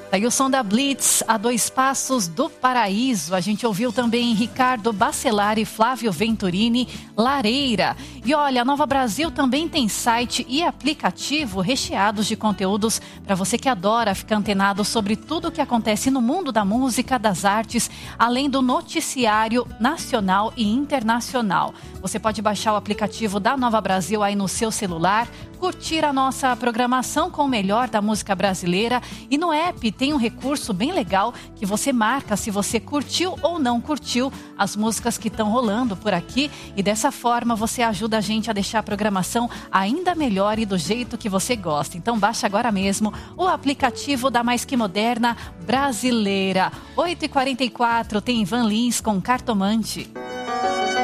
Daí o som da Blitz, A Dois Passos do Paraíso. A gente ouviu também Ricardo Bacelar e Flávio Venturini, Lareira. E olha, a Nova Brasil também tem site e aplicativo recheados de conteúdos para você que adora ficar antenado sobre tudo o que acontece no mundo da música, das artes, além do noticiário nacional e internacional. Você pode baixar o aplicativo da Nova Brasil aí no seu celular, curtir a nossa programação com o melhor da música brasileira, e no app tem um recurso bem legal que você marca se você curtiu ou não curtiu as músicas que estão rolando por aqui, e dessa forma você ajuda a gente a deixar a programação ainda melhor e do jeito que você gosta. Então baixa agora mesmo o aplicativo da Mais Que Moderna Brasileira. 8h44 tem Ivan Lins com Cartomante.